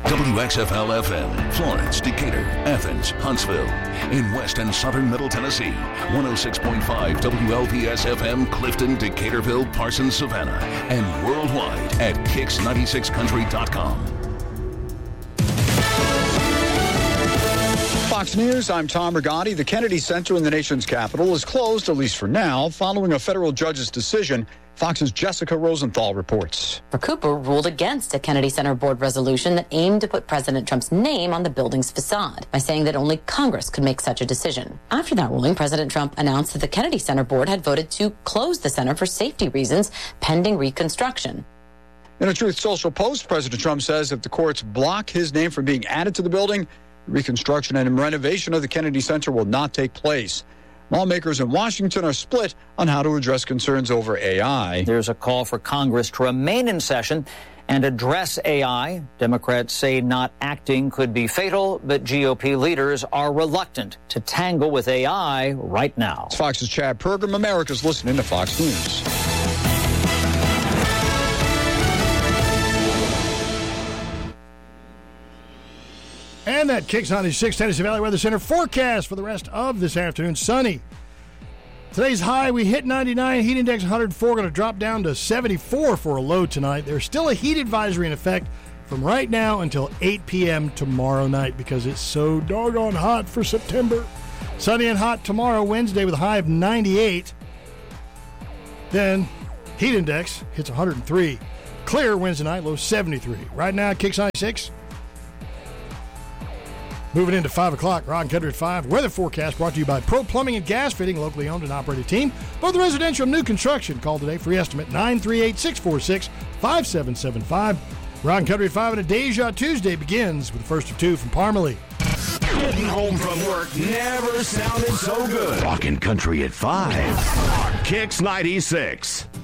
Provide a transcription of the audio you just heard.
WXFL-FM, Florence, Decatur, Athens, Huntsville. In West and Southern Middle Tennessee, 106.5 WLPS-FM, Clifton, Decaturville, Parsons, Savannah. And worldwide at Kicks96country.com. Fox News, I'm Tom Rigotti. The Kennedy Center in the nation's capital is closed, at least for now, following a federal judge's decision. Fox's Jessica Rosenthal reports. Cooper ruled against a Kennedy Center board resolution that aimed to put President Trump's name on the building's facade by saying that only Congress could make such a decision. After that ruling, President Trump announced that the Kennedy Center board had voted to close the center for safety reasons pending reconstruction. In a Truth Social post, President Trump says if the courts block his name from being added to the building, reconstruction and renovation of the Kennedy Center will not take place. Lawmakers in Washington are split on how to address concerns over AI. There's a call for Congress to remain in session and address AI. Democrats say not acting could be fatal, but GOP leaders are reluctant to tangle with AI right now. It's Fox's Chad Pergram. America's listening to Fox News. And that Kicks 96 Tennessee Valley Weather Center forecast for the rest of this afternoon. Sunny. Today's high, we hit 99. Heat index 104. Going to drop down to 74 for a low tonight. There's still a heat advisory in effect from right now until 8 p.m. tomorrow night because it's so doggone hot for September. Sunny and hot tomorrow, Wednesday, with a high of 98. Then heat index hits 103. Clear Wednesday night, low 73. Right now, Kicks 96. Moving into 5 o'clock, Rock and Country at 5. Weather forecast brought to you by Pro Plumbing and Gas Fitting, locally owned and operated team. Both residential and new construction. Call today, free estimate, 938-646-5775. Rock and Country at 5 and a Deja Tuesday begins with the first of two from Parmalee. Getting home from work never sounded so good. Rock and Country at 5. Kicks 96.